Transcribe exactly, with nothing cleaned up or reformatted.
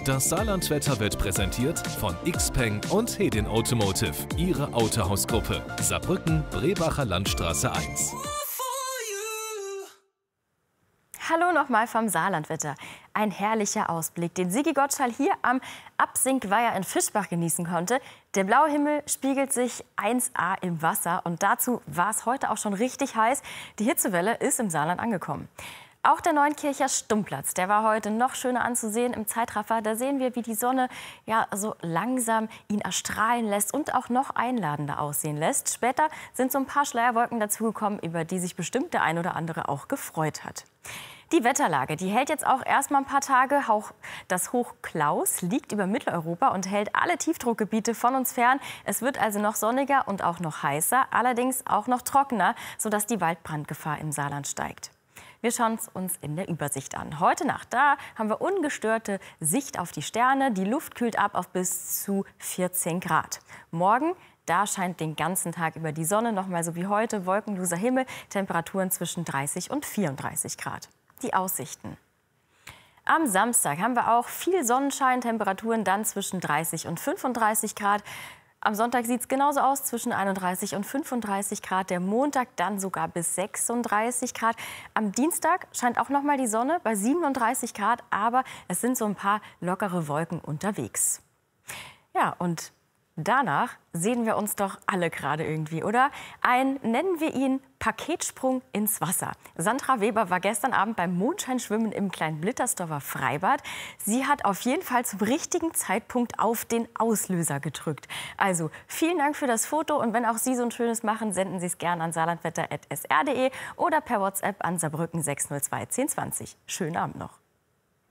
Das Saarlandwetter wird präsentiert von Xpeng und Hedin Automotive, Ihre Autohausgruppe. Saarbrücken, Brebacher Landstraße eins. Hallo nochmal vom Saarlandwetter. Ein herrlicher Ausblick, den Sigi Gottschall hier am Absinkweiher in Fischbach genießen konnte. Der blaue Himmel spiegelt sich eins a im Wasser und dazu war es heute auch schon richtig heiß. Die Hitzewelle ist im Saarland angekommen. Auch der Neunkircher Stummplatz, der war heute noch schöner anzusehen im Zeitraffer. Da sehen wir, wie die Sonne ja so langsam ihn erstrahlen lässt und auch noch einladender aussehen lässt. Später sind so ein paar Schleierwolken dazugekommen, über die sich bestimmt der ein oder andere auch gefreut hat. Die Wetterlage, die hält jetzt auch erst mal ein paar Tage. Das Hoch Klaus liegt über Mitteleuropa und hält alle Tiefdruckgebiete von uns fern. Es wird also noch sonniger und auch noch heißer, allerdings auch noch trockener, sodass die Waldbrandgefahr im Saarland steigt. Wir schauen es uns in der Übersicht an. Heute Nacht, da haben wir ungestörte Sicht auf die Sterne. Die Luft kühlt ab auf bis zu vierzehn Grad. Morgen, da scheint den ganzen Tag über die Sonne, noch mal so wie heute, wolkenloser Himmel, Temperaturen zwischen dreißig und vierunddreißig Grad. Die Aussichten. Am Samstag haben wir auch viel Sonnenschein, Temperaturen dann zwischen dreißig und fünfunddreißig Grad. Am Sonntag sieht es genauso aus, zwischen einunddreißig und fünfunddreißig Grad. Der Montag dann sogar bis sechsunddreißig Grad. Am Dienstag scheint auch noch mal die Sonne bei siebenunddreißig Grad, aber es sind so ein paar lockere Wolken unterwegs. Ja, und danach sehen wir uns doch alle gerade irgendwie, oder? Ein, nennen wir ihn, Paketsprung ins Wasser. Sandra Weber war gestern Abend beim Mondscheinschwimmen im kleinen Blittersdorfer Freibad. Sie hat auf jeden Fall zum richtigen Zeitpunkt auf den Auslöser gedrückt. Also vielen Dank für das Foto und wenn auch Sie so ein schönes machen, senden Sie es gerne an saarlandwetter punkt s r punkt de oder per WhatsApp an Saarbrücken sechs null zwei zehn zwanzig. Schönen Abend noch.